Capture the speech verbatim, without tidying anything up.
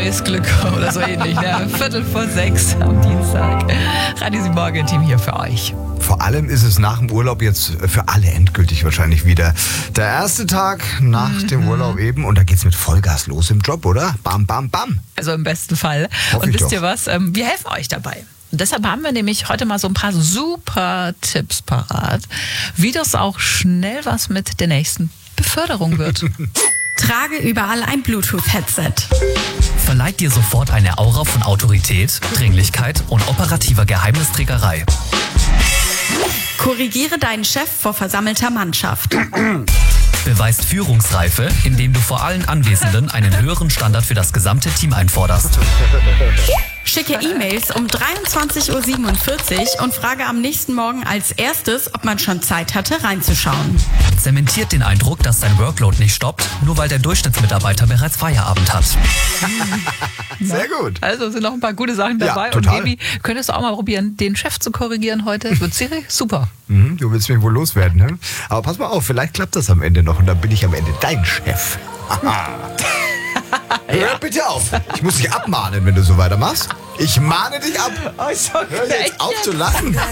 neues Glück oder so ähnlich. Ne? Viertel vor sechs am Dienstag. Radio sieben Morgen-Team hier für euch. Vor allem ist es nach dem Urlaub jetzt für alle endgültig wahrscheinlich wieder der erste Tag nach mhm. dem Urlaub eben. Und da geht's mit Vollgas los im Job, oder? Bam, bam, bam. Also im besten Fall. Hoffe Und ich wisst doch. ihr was? Wir helfen euch dabei. Und deshalb haben wir nämlich heute mal so ein paar super Tipps parat, wie das auch schnell was mit der nächsten Beförderung wird. Trage überall ein Bluetooth-Headset. Verleiht dir sofort eine Aura von Autorität, Dringlichkeit und operativer Geheimnisträgerei. Korrigiere deinen Chef vor versammelter Mannschaft. Beweist Führungsreife, indem du vor allen Anwesenden einen höheren Standard für das gesamte Team einforderst. Schicke E-Mails um dreiundzwanzig Uhr siebenundvierzig und frage am nächsten Morgen als erstes, ob man schon Zeit hatte, reinzuschauen. Zementiert den Eindruck, dass dein Workload nicht stoppt, nur weil der Durchschnittsmitarbeiter bereits Feierabend hat. Sehr gut. Also sind noch ein paar gute Sachen dabei. Ja, total. Und Baby, könntest du auch mal probieren, den Chef zu korrigieren heute? Wird Siri? Super. Mhm, du willst mich wohl loswerden, ne? Aber pass mal auf, vielleicht klappt das am Ende noch und dann bin ich am Ende dein Chef. Hör bitte auf. Ich muss dich abmahnen, wenn du so weitermachst. Ich mahne dich ab. Oh, ist okay. Hör jetzt auf zu lachen.